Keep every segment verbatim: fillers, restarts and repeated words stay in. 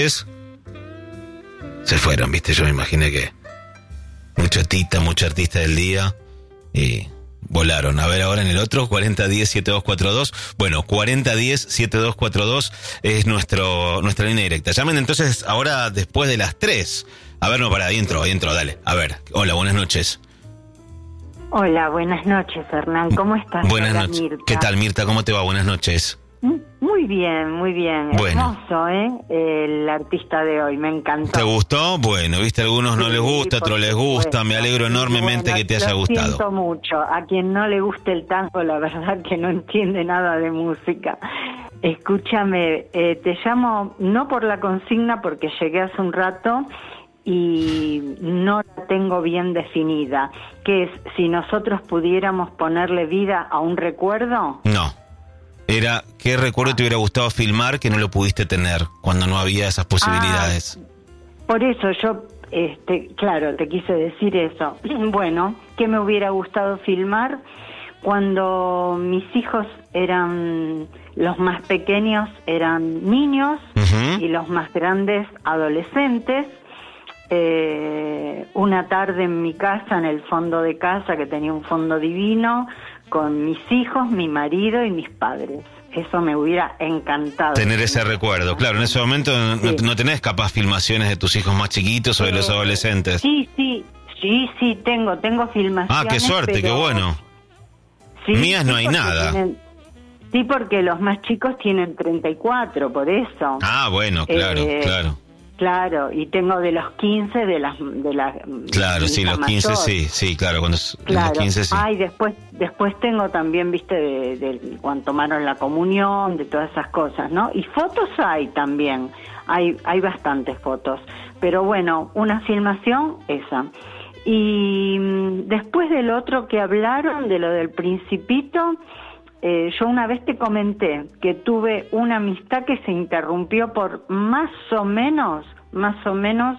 Se fueron, viste, yo me imaginé que mucho tita, mucho artista del día y volaron. A ver, ahora en el otro, cuarenta diez setenta y dos cuarenta y dos. Bueno, cuarenta diez setenta y dos cuarenta y dos es nuestro nuestra línea directa. Llamen entonces ahora después de las tres. A ver, no, para, ahí entro, ahí entro, dale. A ver, hola, buenas noches. Hola, buenas noches, Hernán. ¿Cómo estás? Buenas noches. Mirta. ¿Qué tal, Mirta? ¿Cómo te va? Buenas noches. Muy bien, muy bien. Bueno. Hermoso, ¿eh? El artista de hoy, me encantó. ¿Te gustó? Bueno, viste, a algunos no Sí, les gusta, a otros les gusta. supuesto. Me alegro enormemente Bueno, que te haya lo gustado. siento mucho. A quien no le guste el tango, la verdad que no entiende nada de música. Escúchame, eh, te llamo no por la consigna, porque llegué hace un rato y no la tengo bien definida. Que es, si nosotros pudiéramos ponerle vida a un recuerdo. No. Era, ¿qué recuerdo te hubiera gustado filmar que no lo pudiste tener cuando no había esas posibilidades? Ah, por eso yo, este, claro, te quise decir eso. Bueno, ¿qué me hubiera gustado filmar? Cuando mis hijos eran, los más pequeños eran niños, uh-huh, y los más grandes adolescentes. Eh, una tarde en mi casa, en el fondo de casa, que tenía un fondo divino, con mis hijos, mi marido y mis padres. Eso me hubiera encantado. Tener ese recuerdo, claro. En ese momento sí. no, no tenés capaz filmaciones de tus hijos más chiquitos o de eh, los adolescentes. Sí, sí, sí, sí, tengo, tengo filmaciones. Ah, qué suerte, pero... qué bueno. Sí, Mías no sí, hay nada. Tienen... Sí, porque los más chicos tienen treinta y cuatro, por eso. Ah, bueno, claro, eh, claro. Claro, y tengo de los quince de las de las Claro, sí, los quince mayor. sí, sí, claro, cuando claro. los quince sí. Ah, y después después tengo también, viste, de, de cuando tomaron la comunión, de todas esas cosas, ¿no? Y fotos hay también. Hay hay bastantes fotos, pero bueno, una filmación esa. Y después del otro que hablaron, de lo del Principito, Eh, yo una vez te comenté que tuve una amistad que se interrumpió por más o menos, más o menos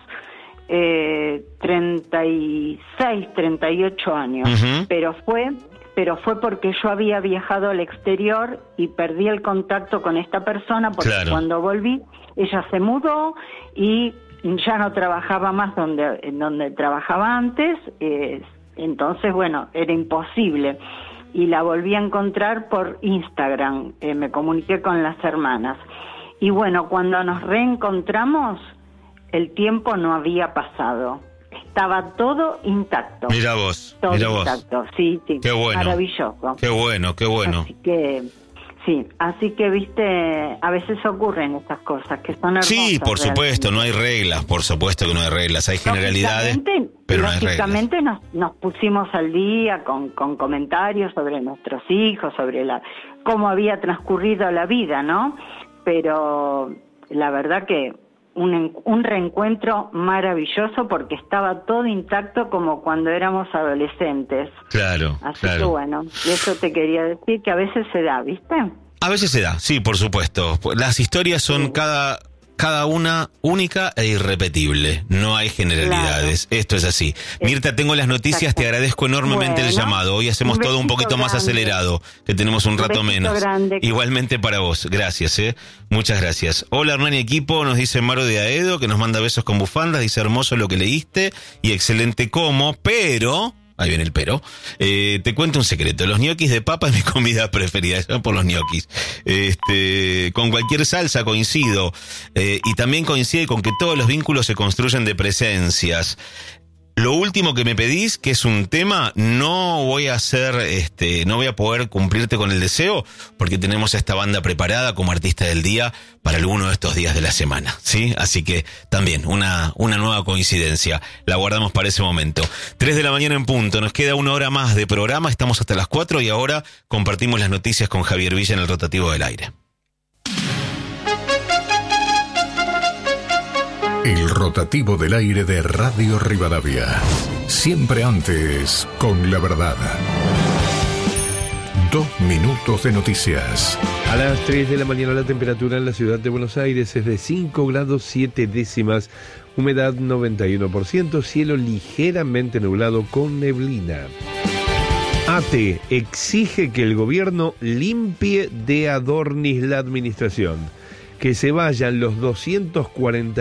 eh, treinta y seis, treinta y ocho años, uh-huh, pero fue, pero fue porque yo había viajado al exterior y perdí el contacto con esta persona, porque claro, cuando volví ella se mudó y ya no trabajaba más donde, en donde trabajaba antes, eh, entonces bueno, era imposible. Y la volví a encontrar por Instagram, eh, me comuniqué con las hermanas. Y bueno, cuando nos reencontramos, el tiempo no había pasado. Estaba todo intacto. Mira vos, todo mira intacto. vos. Sí, sí. Qué bueno. Maravilloso. Qué bueno, qué bueno. Así que, sí, así que, viste, a veces ocurren estas cosas que son hermosas. Sí, por realmente. supuesto, no hay reglas, por supuesto que no hay reglas, hay generalidades, pero no hay reglas. Lógicamente nos, nos pusimos al día con, con comentarios sobre nuestros hijos, sobre la cómo había transcurrido la vida, ¿no? Pero la verdad que un, un reencuentro maravilloso, porque estaba todo intacto como cuando éramos adolescentes. Claro, Así claro. que bueno, y eso te quería decir, que a veces se da, ¿viste? A veces se da, sí, por supuesto. Las historias son sí. cada... cada una única e irrepetible. No hay generalidades. Claro. Esto es así. Mirta, tengo las noticias. Exacto. Te agradezco enormemente bueno, el llamado. Hoy hacemos todo un poquito grande. Más acelerado, que tenemos un, un rato menos. Grande. Igualmente para vos. Gracias, ¿eh? Muchas gracias. Hola, Hernán y equipo. Nos dice Maro de Aedo, que nos manda besos con bufandas. Dice, hermoso lo que leíste y excelente como, pero... Ahí viene el pero. Eh, te cuento un secreto. Los ñoquis de papa es mi comida preferida. Yo por los ñoquis. Este, con cualquier salsa coincido. Eh, y también coincide con que todos los vínculos se construyen de presencias. Lo último que me pedís, que es un tema, no voy a hacer, este, no voy a poder cumplirte con el deseo, porque tenemos a esta banda preparada como artista del día para alguno de estos días de la semana, ¿sí? Así que también una, una nueva coincidencia. La guardamos para ese momento. Tres de la mañana en punto. Nos queda una hora más de programa. Estamos hasta las cuatro y ahora compartimos las noticias con Javier Villa en el Rotativo del Aire. El Rotativo del Aire de Radio Rivadavia. Siempre antes, con la verdad. Dos minutos de noticias. A las tres de la mañana la temperatura en la ciudad de Buenos Aires es de cinco grados siete décimas, humedad noventa y uno por ciento, cielo ligeramente nublado con neblina. ATE exige que el gobierno limpie de adornis la administración. que se vayan los doscientos cuarenta